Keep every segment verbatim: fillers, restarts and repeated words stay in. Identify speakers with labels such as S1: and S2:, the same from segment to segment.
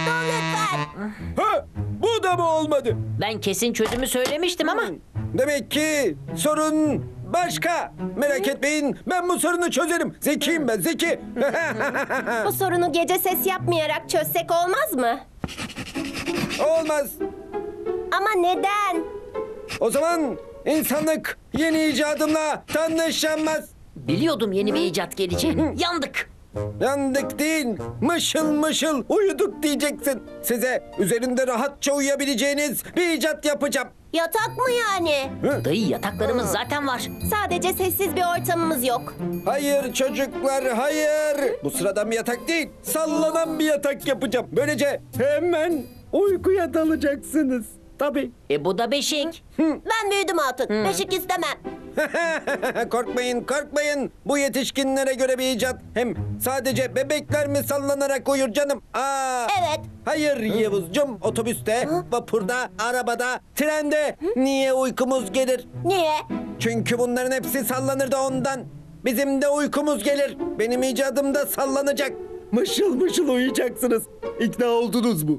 S1: Dur lütfen.
S2: Ha, bu da mı olmadı?
S3: Ben kesin çözümü söylemiştim ama.
S2: Demek ki sorun başka. Merak etmeyin, ben bu sorunu çözerim. Zekiyim ben, zeki.
S1: Bu sorunu gece ses yapmayarak çözsek olmaz mı?
S2: Olmaz.
S1: Ama neden?
S2: O zaman insanlık yeni icadımla tanışamaz.
S3: Biliyordum yeni bir icat geleceğini. Yandık.
S2: Yandık değil, mışıl mışıl uyuduk diyeceksin. Size üzerinde rahatça uyuyabileceğiniz bir icat yapacağım.
S1: Yatak mı yani?
S3: Dayı yataklarımız zaten var.
S1: Sadece sessiz bir ortamımız yok.
S2: Hayır çocuklar, hayır. Bu sıradan bir yatak değil, sallanan bir yatak yapacağım. Böylece hemen uykuya dalacaksınız. Tabii.
S3: E bu da beşik.
S1: Ben büyüdüm Hatun. Beşik istemem.
S2: Korkmayın, korkmayın. Bu yetişkinlere göre bir icat. Hem sadece bebekler mi sallanarak uyur canım? Aa,
S1: Evet.
S2: hayır Yavuzcum, otobüste, vapurda, arabada, trende niye uykumuz gelir?
S1: Niye?
S2: Çünkü bunların hepsi sallanır da ondan. Bizim de uykumuz gelir. Benim icadım da sallanacak. Mışıl mışıl uyuyacaksınız. İkna oldunuz mu?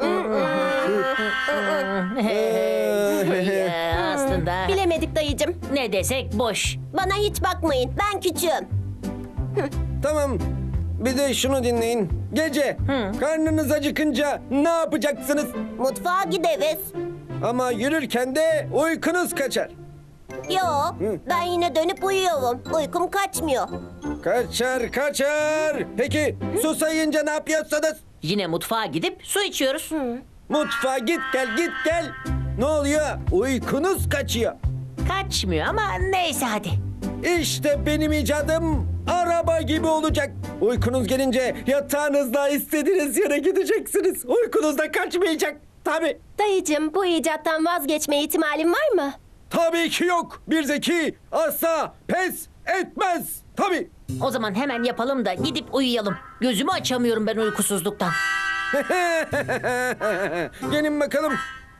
S3: Ee, aslında
S1: Bilemedik dayıcım.
S3: ne desek boş.
S1: Bana hiç bakmayın. Ben küçüğüm.
S2: Tamam. Bir de şunu dinleyin. Gece karnınız acıkınca ne yapacaksınız?
S1: Mutfağa gideriz.
S2: Ama yürürken de uykunuz kaçar.
S1: Yo, ben yine dönüp uyuyorum. Uykum kaçmıyor.
S2: Kaçar kaçar. Peki susayınca ne yapıyorsunuz?
S3: Yine mutfağa gidip su içiyoruz.
S2: Mutfağa git gel git gel. Ne oluyor? Uykunuz kaçıyor.
S3: Kaçmıyor ama neyse hadi.
S2: İşte benim icadım araba gibi olacak. Uykunuz gelince yatağınızda istediğiniz yere gideceksiniz. Uykunuz da kaçmayacak. Tabii.
S1: Dayıcım, bu icattan vazgeçme ihtimalin var mı?
S2: Tabii ki yok. Bir zeki asla pes etmez. Tabii.
S3: O zaman hemen yapalım da gidip uyuyalım. Gözümü açamıyorum ben uykusuzluktan.
S2: Gelin bakalım.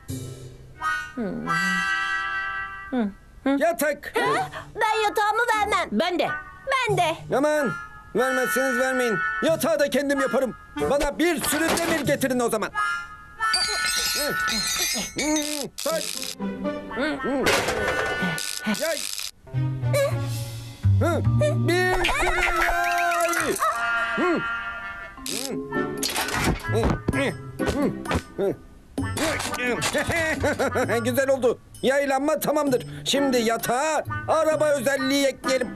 S2: Yatak.
S1: Ben yatağımı vermem.
S3: Ben de.
S1: Ben de.
S2: Aman vermezseniz vermeyin. Yatağı da kendim yaparım. Bana bir sürü demir getirin o zaman. Taş. Yay. Bir sürü yay. Güzel oldu. Yaylanma tamamdır. Şimdi yatağa araba özelliği ekleyelim.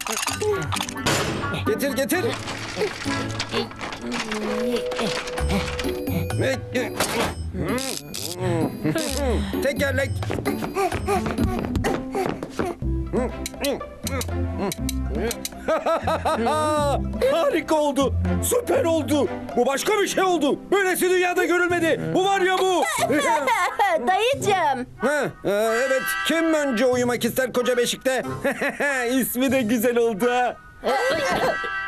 S2: Getir getir. Tekerlek. Harika oldu. Süper oldu. Bu başka bir şey oldu. Böylesi dünyada görülmedi. Bu var ya bu.
S1: Dayıcım.
S2: Ha, e, evet. Kim önce uyumak ister koca beşikte? İsmi de güzel oldu ha.